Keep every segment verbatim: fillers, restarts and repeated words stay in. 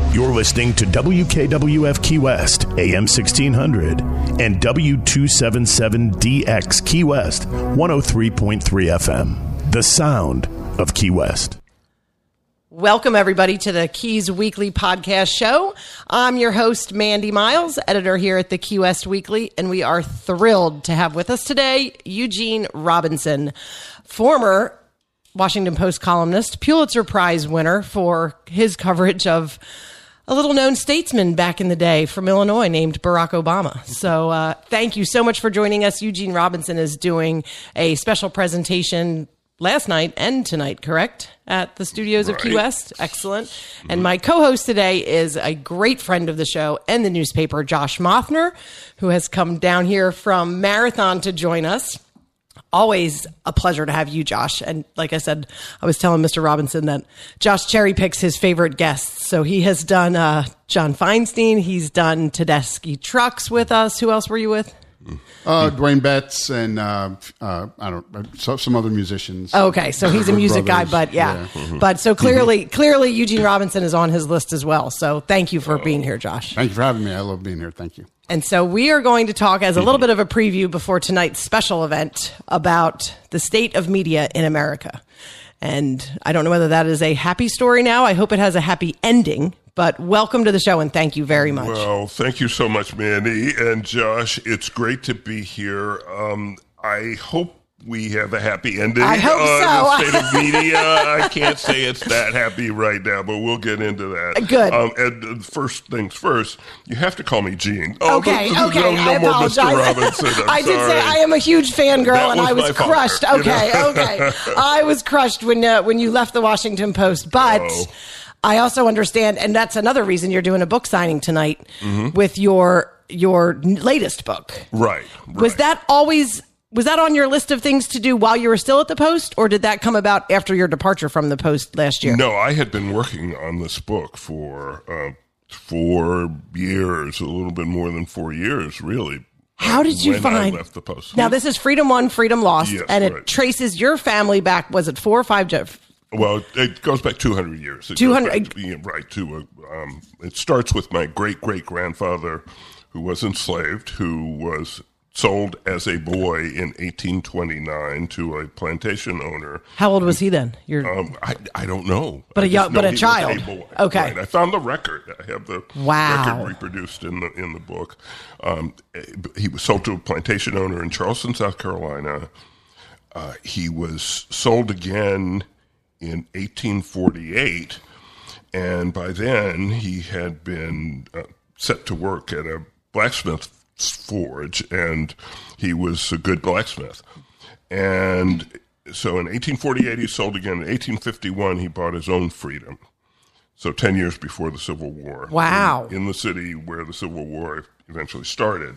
You're listening to W K W F Key West, A M sixteen hundred, and W two seventy-seven D X Key West, one oh three point three F M. The sound of Key West. Welcome, everybody, to the Keys Weekly podcast show. I'm your host, Mandy Miles, editor here at the Key West Weekly, and we are thrilled to have with us today Eugene Robinson, former Washington Post columnist, Pulitzer Prize winner for his coverage of a little-known statesman back in the day from Illinois named Barack Obama. So uh, thank you so much for joining us. Eugene Robinson is doing a special presentation last night and tonight, correct? At the studios of right. Key West. Excellent. Mm-hmm. And my co-host today is a great friend of the show and the newspaper, Josh Mothner, who has come down here from Marathon to join us. Always a pleasure to have you, Josh. And like I said, I was telling Mister Robinson that Josh cherry picks his favorite guests. So he has done uh, John Feinstein. He's done Tedeschi Trucks with us. Who else were you with? Uh, Dwayne Betts and uh, uh, I don't so, some other musicians. Okay, so he's a music guy, but yeah, yeah. Mm-hmm. But so clearly, clearly Eugene Robinson is on his list as well. So thank you for oh. being here, Josh. Thank you for having me. I love being here. Thank you. And so we are going to talk as a little bit of a preview before tonight's special event about the state of media in America. And I don't know whether that is a happy story now. I hope it has a happy ending. But welcome to the show, and thank you very much. Well, thank you so much, Mandy and Josh. It's great to be here. Um, I hope we have a happy ending. I hope on so. The state of media. I can't say it's that happy right now, but we'll get into that. Good. Um, and first things first, you have to call me Gene. Oh, okay, no, okay. No, no I more apologize. Mister Robinson. I'm I did sorry. say I am a huge fangirl, That and was I was my crushed. father, Okay, you know? okay. I was crushed when uh, when you left the Washington Post, but. Oh. I also understand, and that's another reason you're doing a book signing tonight mm-hmm. with your your latest book. Right, right. Was that always was that on your list of things to do while you were still at the Post, or did that come about after your departure from the Post last year? No, I had been working on this book for uh, four years, a little bit more than four years, really. How did you when find? I left the Post. Now this is Freedom Won, Freedom Lost, yes, and it right. traces your family back. Was it four or five? Well, it goes back two hundred years. It two hundred goes back to, right to a, um, it starts with my great great grandfather, who was enslaved, who was sold as a boy in eighteen twenty-nine to a plantation owner. How old was he then? You're... Um, I I don't know, but I a young, but a child. A boy. Okay, right. I found the record. I have the wow. record reproduced in the in the book. Um, he was sold to a plantation owner in Charleston, South Carolina. Uh, he was sold again in eighteen forty-eight, and by then he had been uh, set to work at a blacksmith's forge, and he was a good blacksmith. And so in eighteen forty-eight he sold again. In eighteen fifty-one he bought his own freedom, so ten years before the Civil War. Wow. In, in the city where the Civil War eventually started.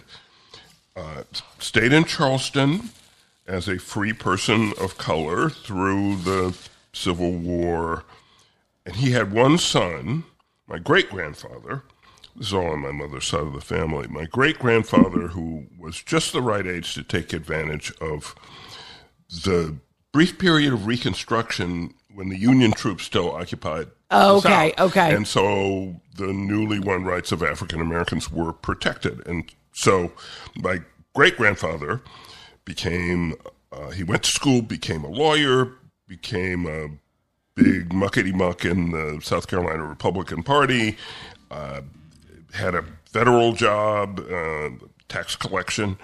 Uh, stayed in Charleston as a free person of color through the Civil War, and he had one son, my great-grandfather. This is all on my mother's side of the family. My great-grandfather, who was just the right age to take advantage of the brief period of Reconstruction when the Union troops still occupied oh, the okay, South. okay. And so the newly won rights of African Americans were protected. And so my great-grandfather became, uh, he went to school, became a lawyer, became a big muckety-muck in the South Carolina Republican Party, uh, had a federal job, uh, tax collection,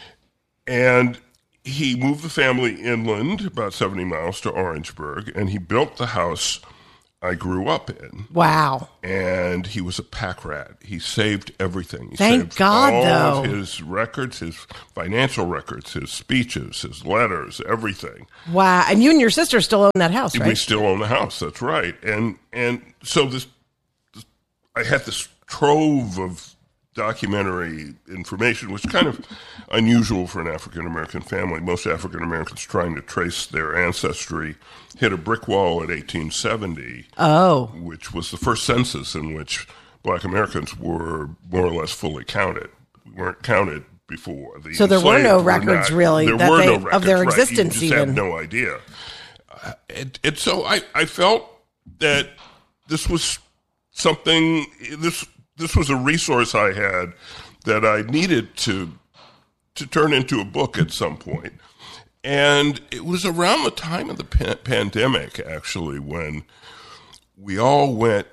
and he moved the family inland about seventy miles to Orangeburg, and he built the house I grew up in. Wow. And he was a pack rat. He saved everything. He Thank saved God, all though. of his records, his financial records, his speeches, his letters, everything. Wow. And you and your sister still own that house, right? We still own the house. That's right. And and so this, this I had this trove of documentary information, which is kind of unusual for an African-American family. Most African-Americans trying to trace their ancestry hit a brick wall at eighteen seventy, oh, which was the first census in which Black Americans were more or less fully counted. We weren't counted before. The so there were no were records, not, really, there that were they, no records, of their right. existence You just even. have no idea. Uh, and, and so I, I felt that this was something, this this was a resource I had that I needed to to turn into a book at some point. And it was around the time of the pa- pandemic, actually, when we all went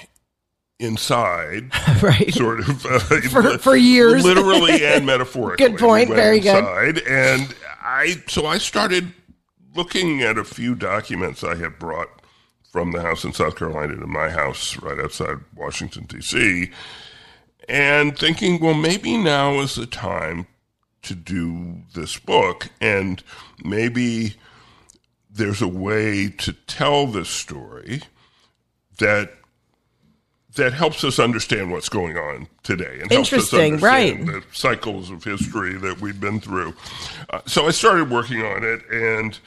inside, right? Sort of uh, for, for years, literally and metaphorically. Good point. We Very inside, good. And I, so I started looking at a few documents I had brought from the house in South Carolina to my house right outside Washington, D C, and thinking, well, maybe now is the time to do this book, and maybe there's a way to tell this story that that helps us understand what's going on today and helps us Interesting, understand right. the cycles of history that we've been through. Uh, so I started working on it, and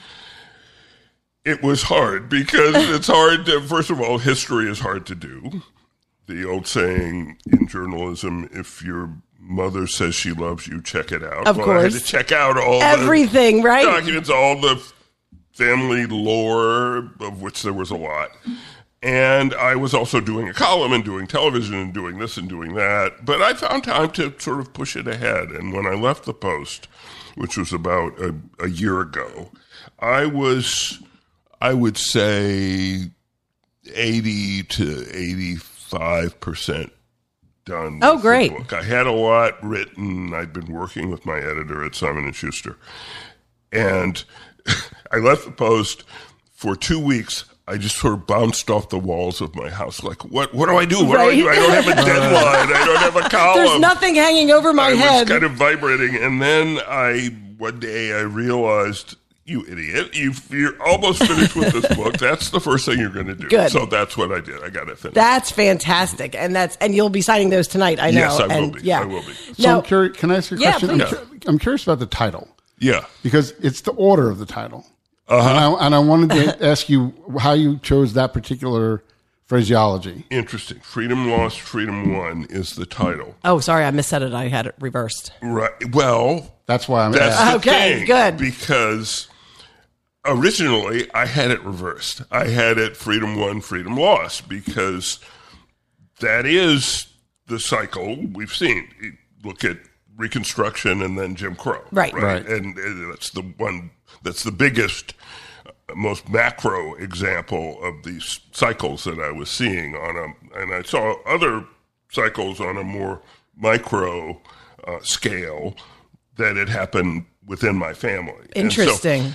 it was hard because it's hard to, first of all, history is hard to do. The old saying in journalism, if your mother says she loves you, check it out. Of well, course. I had to check out all everything, the right? documents, all the family lore, of which there was a lot. And I was also doing a column and doing television and doing this and doing that. But I found time to sort of push it ahead. And when I left the Post, which was about a, a year ago, I was, I would say, eighty to eighty-five percent done. Oh, with great. the book. I had a lot written. I'd been working with my editor at Simon and Schuster. And I left the Post for two weeks. I just sort of bounced off the walls of my house. Like, what What do I do? What Right. do I do? I don't have a deadline. I don't have a column. There's nothing hanging over my I head. was kind of vibrating. And then I, one day I realized, you idiot, you've, you're almost finished with this book. That's the first thing you're going to do. Good. So that's what I did. I got it finished. That's fantastic, and that's and you'll be signing those tonight. I know. Yes, I will and, be. Yeah. I will be. So Now, I'm curious. Can I ask you a Yeah, question? please. I'm, cu- I'm curious about the title Yeah. because it's the order of the title. Uh-huh. And, I, and I wanted to ask you how you chose that particular phraseology. Interesting. Freedom Lost, Freedom Won is the title. oh, sorry, I missaid it. I had it reversed. Right. Well, That's why I'm that's asking. the Okay, thing, good. Because originally I had it reversed. I had it Freedom Won, Freedom Lost, because that is the cycle we've seen. You look at Reconstruction and then Jim Crow. Right. Right. And uh, that's the one, that's the biggest, uh, most macro example of these cycles that I was seeing on a, and I saw other cycles on a more micro uh, scale that had happened within my family. And so- Interesting.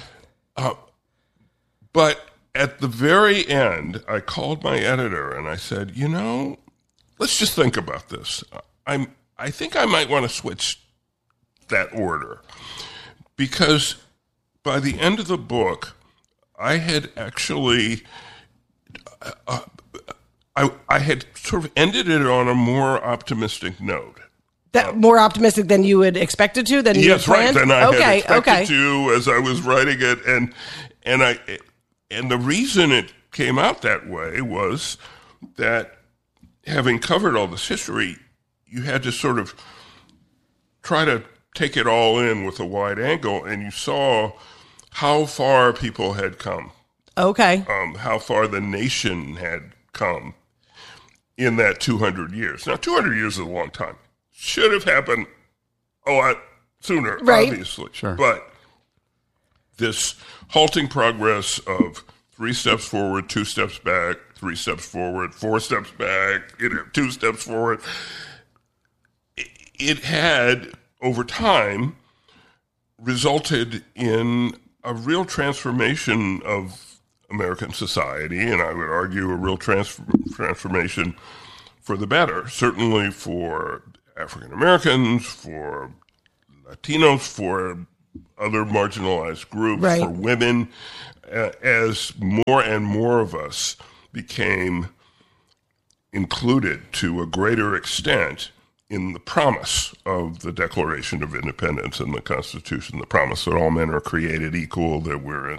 but at the very end, I called my editor and I said, you know, let's just think about this. I'm, I think I might want to switch that order because by the end of the book, I had actually, uh, I, I had sort of ended it on a more optimistic note. That more optimistic than you would expect it to. Than you Yes, had right. planned? Than I okay, had expected okay. to as I was writing it, and and I and the reason it came out that way was that having covered all this history, you had to sort of try to take it all in with a wide angle, and you saw how far people had come, Okay. um, how far the nation had come in that two hundred years. Now, two hundred years is a long time. Should have happened a lot sooner, Right. obviously. Sure. But this halting progress of three steps forward, two steps back, three steps forward, four steps back, you know, two steps forward, it, it had, over time, resulted in a real transformation of American society, and I would argue a real trans- transformation for the better, certainly for African Americans, for Latinos, for other marginalized groups, Right. for women, uh, as more and more of us became included to a greater extent in the promise of the Declaration of Independence and the Constitution, the promise that all men are created equal, that we're